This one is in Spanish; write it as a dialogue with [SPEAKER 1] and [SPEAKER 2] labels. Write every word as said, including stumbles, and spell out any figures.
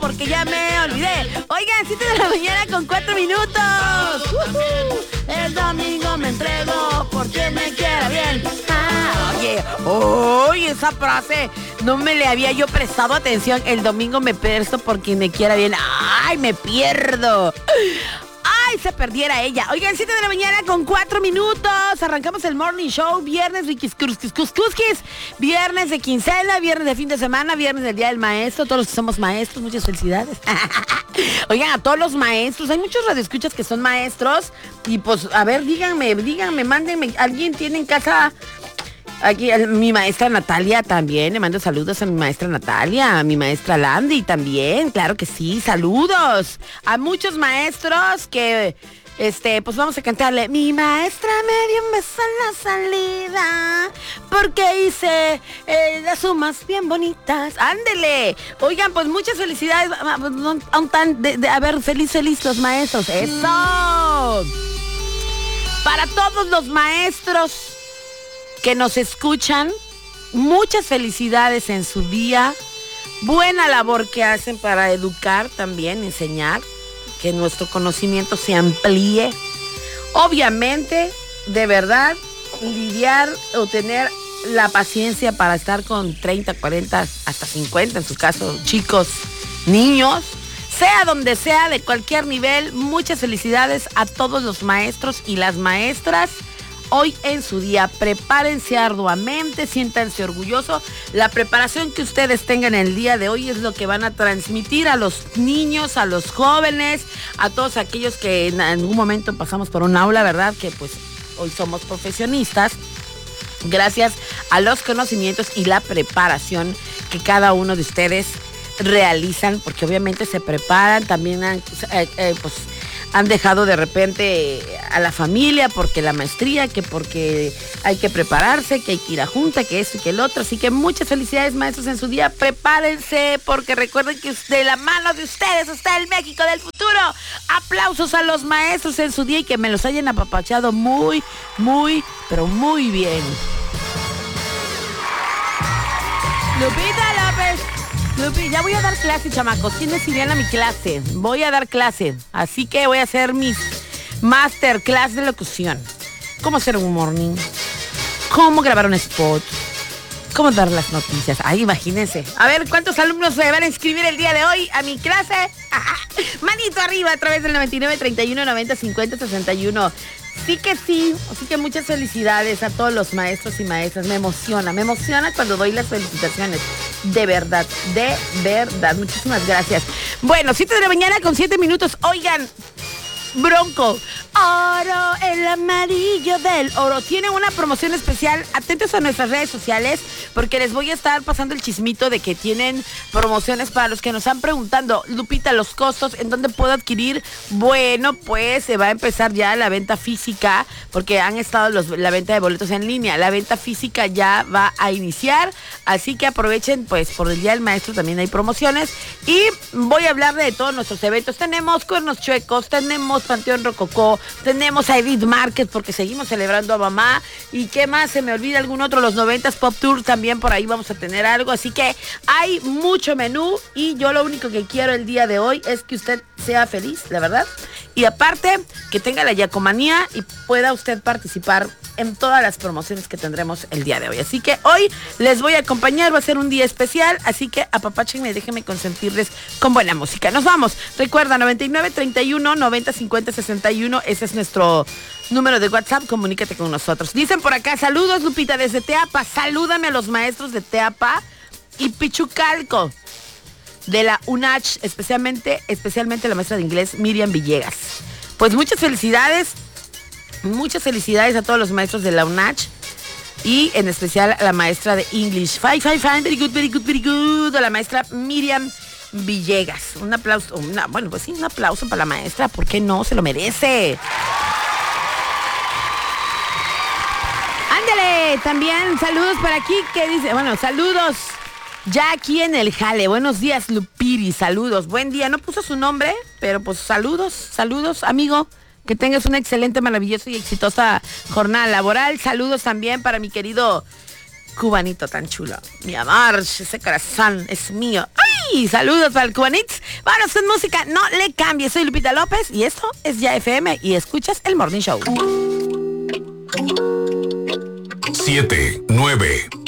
[SPEAKER 1] porque ya me olvidé. Oigan, siete de la mañana con cuatro minutos. Uh-huh. El domingo me entrego porque me quiera bien. Ah, oye, oye, esa frase no me le había yo prestado atención. El domingo me presto porque me quiera bien. Ay, me pierdo. ¡Ay, se perdiera ella! Oigan, siete de la mañana con cuatro minutos. Arrancamos el Morning Show. Viernes de Quiscusquiscusquis. Viernes de quincena, viernes de fin de semana, viernes del Día del Maestro. Todos los que somos maestros, muchas felicidades. Oigan, a todos los maestros. Hay muchos radioescuchas que son maestros. Y pues, a ver, díganme, díganme, mándenme. ¿Alguien tiene en casa... Aquí mi maestra Natalia también, le mando saludos a mi maestra Natalia, a mi maestra Landy también, claro que sí, saludos a muchos maestros que, este, pues vamos a cantarle. Mi maestra me dio un beso en la salida, porque hice eh, las sumas bien bonitas, ándele. Oigan, pues muchas felicidades, a, un tan, de, de, a ver, feliz, feliz los maestros, eso. Para todos los maestros que nos escuchan, muchas felicidades en su día, buena labor que hacen para educar también, enseñar, que nuestro conocimiento se amplíe. Obviamente, de verdad, lidiar o tener la paciencia para estar con treinta, cuarenta, hasta cincuenta, en su caso, chicos, niños, sea donde sea, de cualquier nivel, muchas felicidades a todos los maestros y las maestras. Hoy en su día, prepárense arduamente, siéntanse orgullosos. La preparación que ustedes tengan el día de hoy es lo que van a transmitir a los niños, a los jóvenes, a todos aquellos que en algún momento pasamos por un aula, ¿verdad? Que pues hoy somos profesionistas. Gracias a los conocimientos y la preparación que cada uno de ustedes realizan, porque obviamente se preparan, también han, eh, eh, pues... han dejado de repente a la familia porque la maestría, que porque hay que prepararse, que hay que ir a junta, que esto y que el otro. Así que muchas felicidades, maestros, en su día. Prepárense, porque recuerden que de la mano de ustedes está el México del futuro. Aplausos a los maestros en su día y que me los hayan apapachado muy, muy, pero muy bien. Lupita López. Lupi, ya voy a dar clase, chamacos. ¿Quiénes irían a mi clase? Voy a dar clase. Así que voy a hacer mis masterclass de locución. Cómo hacer un morning. Cómo grabar un spot. Cómo dar las noticias. Ay, imagínense. A ver, ¿cuántos alumnos se van a inscribir el día de hoy a mi clase? Manito arriba a través del noventa y nueve, treinta y uno, noventa, cincuenta, sesenta y uno. Sí que sí, así que muchas felicidades a todos los maestros y maestras. Me emociona, me emociona cuando doy las felicitaciones. De verdad, de verdad. Muchísimas gracias. Bueno, siete de la mañana con siete minutos. Oigan, Bronco, oro, el amarillo del oro. Tienen una promoción especial. Atentos a nuestras redes sociales, porque les voy a estar pasando el chismito de que tienen promociones para los que nos han preguntando. Lupita, los costos, ¿en dónde puedo adquirir? Bueno, pues se va a empezar ya la venta física, porque han estado los, la venta de boletos en línea. La venta física ya va a iniciar, así que aprovechen, pues por el Día del Maestro también hay promociones. Y voy a hablar de todos nuestros eventos. Tenemos Cuernos Chuecos, tenemos Panteón Rococó, tenemos a Edith Márquez porque seguimos celebrando a mamá. ¿Y qué más? Se me olvida algún otro, los noventas Pop Tour también, por ahí vamos a tener algo. Así que hay mucho menú y yo lo único que quiero el día de hoy es que usted sea feliz, la verdad. Y aparte, que tenga la yacomanía y pueda usted participar en todas las promociones que tendremos el día de hoy. Así que hoy les voy a acompañar, va a ser un día especial, así que apapáchenme, déjenme consentirles con buena música. Nos vamos. Recuerda, noventa y nueve, treinta y uno, noventa, cincuenta, sesenta y uno, ese es nuestro número de WhatsApp, comunícate con nosotros. Dicen por acá, saludos Lupita desde Teapa, salúdame a los maestros de Teapa y Pichucalco, de la UNACH, especialmente, especialmente la maestra de inglés Miriam Villegas. Pues muchas felicidades. Muchas felicidades a todos los maestros de la UNACH y en especial a la maestra de English. Fine, fine, fine, very good, very good, very good. A la maestra Miriam Villegas. Un aplauso, una, bueno, pues sí, un aplauso para la maestra. ¿Por qué no? Se lo merece. Ándale, también saludos para aquí. ¿Qué dice? Bueno, saludos ya aquí en el jale. Buenos días, Lupiri, saludos. Buen día. No puso su nombre, pero pues saludos, saludos, amigo. Que tengas una excelente, maravillosa y exitosa jornada laboral. Saludos también para mi querido cubanito tan chulo. Mi amor, ese corazón es mío. ¡Ay! Sí, saludos para el Cubanitz. Vámonos con música, no le cambies. Soy Lupita López y esto es Ya F M y escuchas el Morning Show.
[SPEAKER 2] siete, nueve.